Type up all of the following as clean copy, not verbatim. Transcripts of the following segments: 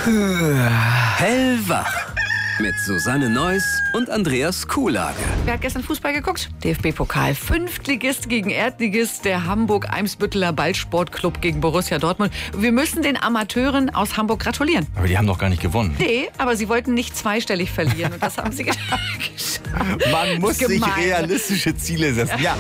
Hellwach mit Susanne Neuss und Andreas Kuhlage. Wer hat gestern Fußball geguckt? DFB-Pokal. Fünftligist gegen Erdligist, der Hamburg-Eimsbütteler Ballsportclub gegen Borussia Dortmund. Wir müssen den Amateuren aus Hamburg gratulieren. Aber die haben doch gar nicht gewonnen. Nee, aber sie wollten nicht zweistellig verlieren und das haben sie geschafft. Man muss sich gemein. realistische Ziele setzen. Ja.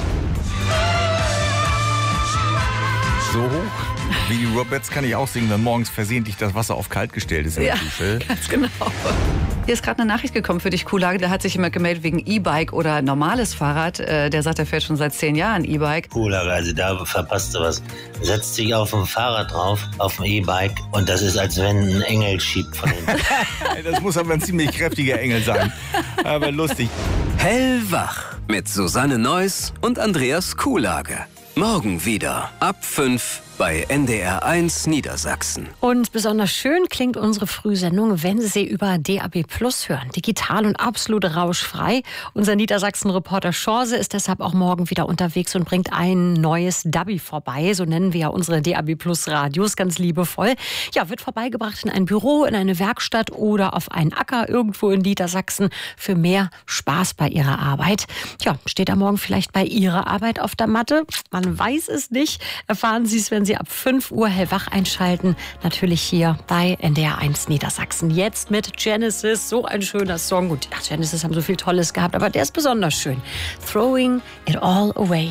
So hoch wie die Roberts kann ich auch singen, wenn morgens versehentlich das Wasser auf kalt gestellt ist in der Dusche. Ganz genau. Hier ist gerade eine Nachricht gekommen für dich, Kuhlage. Da hat sich jemand gemeldet wegen E-Bike oder normales Fahrrad. Der sagt, er fährt schon seit 10 Jahren E-Bike. Kuhlage, also da verpasst du was. Setzt dich auf ein Fahrrad drauf, auf ein E-Bike und das ist, als wenn ein Engel schiebt von hinten. Das muss aber ein ziemlich kräftiger Engel sein. Aber lustig. Hellwach mit Susanne Neuss und Andreas Kuhlage. Morgen wieder ab 5 bei NDR 1 Niedersachsen. Und besonders schön klingt unsere Frühsendung, wenn Sie sie über DAB+ hören. Digital und absolut rauschfrei. Unser Niedersachsen-Reporter Schorse ist deshalb auch morgen wieder unterwegs und bringt ein neues Dabi vorbei. So nennen wir ja unsere DAB+ Radios ganz liebevoll. Ja, wird vorbeigebracht in ein Büro, in eine Werkstatt oder auf einen Acker irgendwo in Niedersachsen für mehr Spaß bei Ihrer Arbeit. Ja, steht da morgen vielleicht bei Ihrer Arbeit auf der Matte? Man weiß es nicht. Erfahren Sie es, wenn Sie ab 5 Uhr hellwach einschalten. Natürlich hier bei NDR 1 Niedersachsen. Jetzt mit Genesis. So ein schöner Song. Gut, Genesis haben so viel Tolles gehabt, aber der ist besonders schön. Throwing it all away.